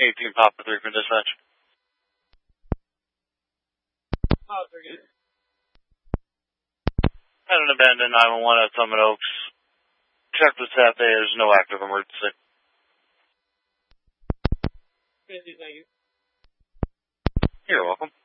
18 Papa 3 from dispatch. Oh, very good. Had an abandoned 911 at Summit Oaks. Checked the staff day, there's no active emergency. Thank you. You're welcome.